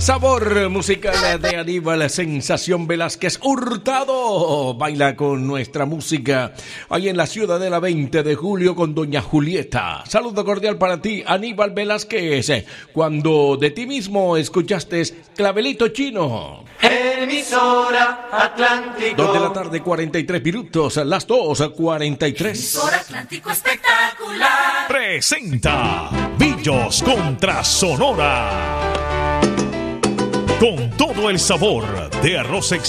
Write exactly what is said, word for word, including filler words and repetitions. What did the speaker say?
sabor musical de Aníbal Sensación Velázquez Hurtado. Baila con nuestra música ahí en la Ciudadela veinte de julio con Doña Julieta. Saludo cordial para ti, Aníbal Velázquez. Cuando de ti mismo escuchaste Clavelito Chino. Emisora Atlántico. Dos de la tarde, cuarenta y tres minutos. Las dos, cuarenta y tres. Emisora Atlántico espectacular. Presenta Villos contra Sonora. Con todo el sabor de arroz